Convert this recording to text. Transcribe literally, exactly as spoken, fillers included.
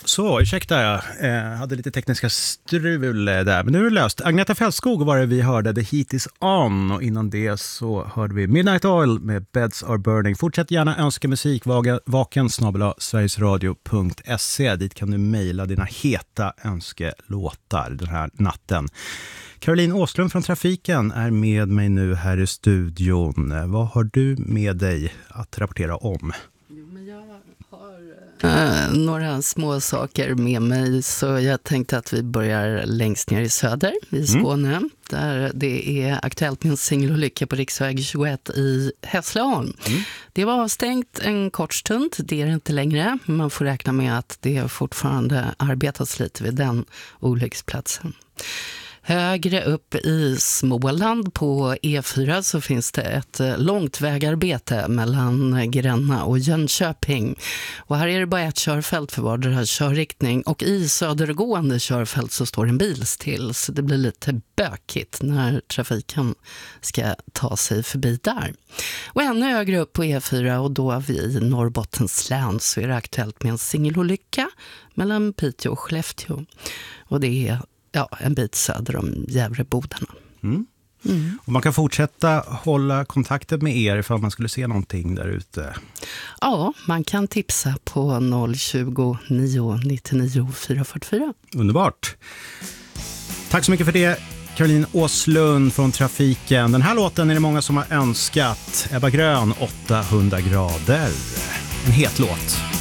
Så, ursäkta, jag eh, hade lite tekniska strul där, men nu är det löst. Agneta Fältskog var det vi hörde, The Heat Is On, och innan det så hörde vi Midnight Oil med Beds Are Burning. Fortsätt gärna önska musik, vaken snabel-a sverigesradio punkt se. Dit kan du mejla dina heta önskelåtar den här natten. Caroline Åslund från Trafiken är med mig nu här i studion. Vad har du med dig att rapportera om? Uh, några små saker med mig, så jag tänkte att vi börjar längst ner i söder i Skåne, mm. där det är aktuellt med en singelolycka på riksväg tjugoett i Hässleholm. Mm. Det var avstängt en kort stund, det är det inte längre. Man får räkna med att det fortfarande arbetas lite vid den olycksplatsen. Högre upp i Småland på E fyra så finns det ett långt vägarbete mellan Gränna och Jönköping. Och här är det bara ett körfält för vardera körriktning. Och i södergående körfält så står en bil still. Så det blir lite bökigt när trafiken ska ta sig förbi där. Och ännu högre upp på E fyra och då vid Norrbottens län så är det aktuellt med en singelolycka mellan Piteå och Skellefteå. Och det är ja, en bit söder om Gävlebodarna. Mm. Mm. Och man kan fortsätta hålla kontakten med er ifall man skulle se någonting där ute. Ja, man kan tipsa på noll tjugo, nio nittionio, fyra fyrtiofyra. Underbart. Tack så mycket för det, Caroline Åslund från Trafiken. Den här låten är det många som har önskat. Ebba Grön, åttahundra grader. En het låt.